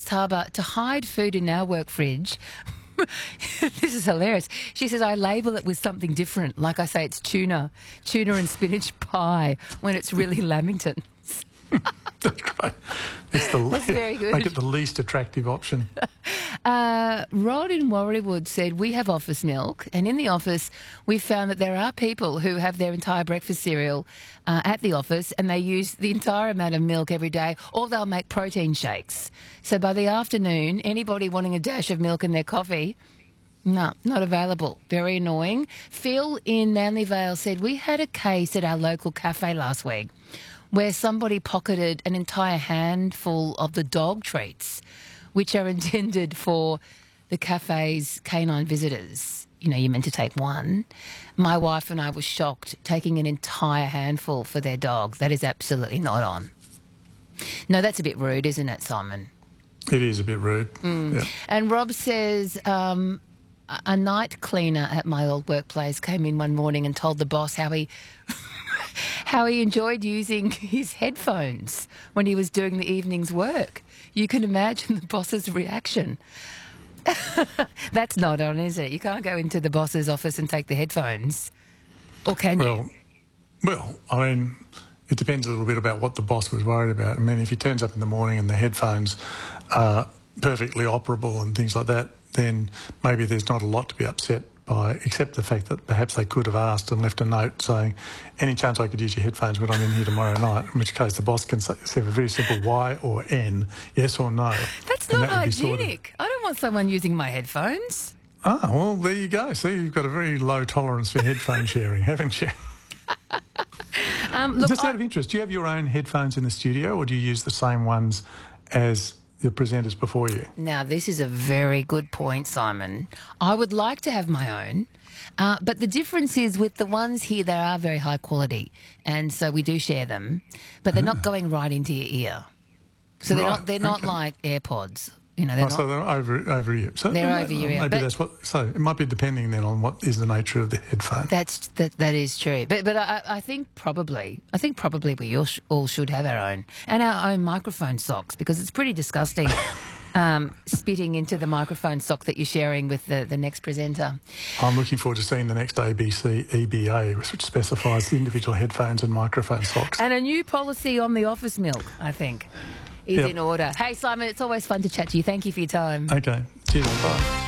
Coffs Harbour, to hide food in our work fridge. This is hilarious. She says, I label it with something different. Like I say, it's tuna and spinach pie when it's really lamington. That's great. That's very good. Make it the least attractive option. Rod in Warriewood said, we have office milk, and in the office we found that there are people who have their entire breakfast cereal at the office and they use the entire amount of milk every day, or they'll make protein shakes. So by the afternoon, anybody wanting a dash of milk in their coffee, no, not available. Very annoying. Phil in Manly Vale said, we had a case at our local cafe last week where somebody pocketed an entire handful of the dog treats, which are intended for the cafe's canine visitors. You know, you're meant to take one. My wife and I were shocked taking an entire handful for their dog. That is absolutely not on. No, that's a bit rude, isn't it, Simon? It is a bit rude. Yeah. And Rob says, a night cleaner at my old workplace came in one morning and told the boss how he enjoyed using his headphones when he was doing the evening's work. You can imagine the boss's reaction. That's not on, is it? You can't go into the boss's office and take the headphones. Or can you? Well, I mean, it depends a little bit about what the boss was worried about. I mean, if he turns up in the morning and the headphones are perfectly operable and things like that, then maybe there's not a lot to be upset by, except the fact that perhaps they could have asked and left a note saying, any chance I could use your headphones when I'm in here tomorrow night, in which case the boss can say a very simple Y or N, yes or no. That's not hygienic. I don't want someone using my headphones. Ah, well, there you go. See, you've got a very low tolerance for headphone sharing, haven't you? Look, just out of interest, do you have your own headphones in the studio or do you use the same ones as the presenters before you? Now, this is a very good point, Simon. I would like to have my own, but the difference is with the ones here, they are very high quality, and so we do share them, but they're not going right into your ear. So they're not like AirPods. You know, they're so they're over ear. So they're over your ear. Maybe that's what. So it might be depending then on what is the nature of the headphone. That is true. But I think probably we all should have our own and our own microphone socks, because it's pretty disgusting spitting into the microphone sock that you're sharing with the next presenter. I'm looking forward to seeing the next ABC EBA, which specifies the individual headphones and microphone socks. And a new policy on the office milk, I think, is in order. Hey, Simon, it's always fun to chat to you. Thank you for your time. Okay. Cheers. Bye.